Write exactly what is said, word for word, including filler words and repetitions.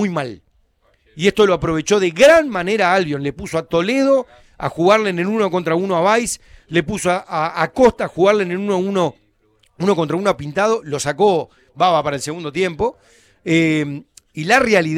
muy mal. Y esto lo aprovechó de gran manera Albion. Le puso a Toledo a jugarle en el uno contra uno a Valls, le puso a, a, a Costa a jugarle en el uno, uno, uno contra uno a Pintado, lo sacó Baba para el segundo tiempo. Eh, y la realidad